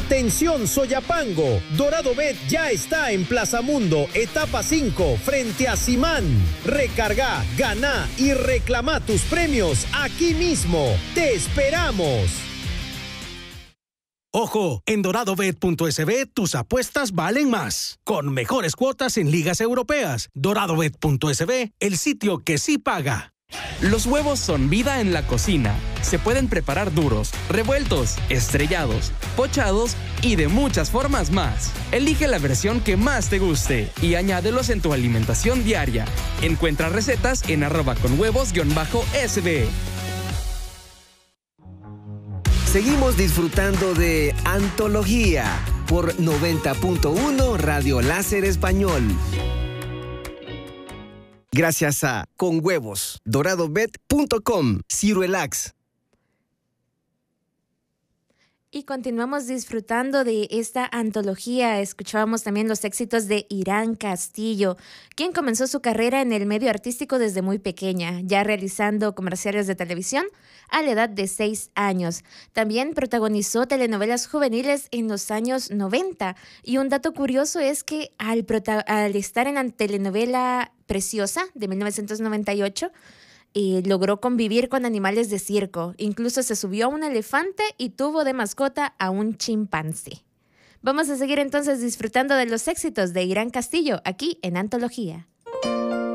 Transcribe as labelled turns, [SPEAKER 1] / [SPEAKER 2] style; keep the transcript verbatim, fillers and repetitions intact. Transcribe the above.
[SPEAKER 1] Atención Soyapango, Dorado Bet ya está en Plaza Mundo, etapa cinco, frente a Simán. Recarga, gana y reclama tus premios aquí mismo. ¡Te esperamos!
[SPEAKER 2] Ojo, en doradobet punto es be tus apuestas valen más. Con mejores cuotas en ligas europeas. doradobet punto es be, el sitio que sí paga.
[SPEAKER 3] Los huevos son vida en la cocina. Se pueden preparar duros, revueltos, estrellados, pochados y de muchas formas más. Elige la versión que más te guste y añádelos en tu alimentación diaria. Encuentra recetas en arroba con huevos guión bajo sbe.
[SPEAKER 4] Seguimos disfrutando de Antología por noventa punto uno Radio Láser Español. Gracias a Con Huevos, doradobet punto com, Cirelax.
[SPEAKER 5] Y continuamos disfrutando de esta antología. Escuchábamos también los éxitos de Irán Castillo, quien comenzó su carrera en el medio artístico desde muy pequeña, ya realizando comerciales de televisión a la edad de seis años. También protagonizó telenovelas juveniles en los años noventa. Y un dato curioso es que al, prota- al estar en la telenovela Preciosa de mil novecientos noventa y ocho, Eh, logró convivir con animales de circo. Incluso se subió a un elefante y tuvo de mascota a un chimpancé. Vamos a seguir entonces disfrutando de los éxitos de Irán Castillo aquí en Antología.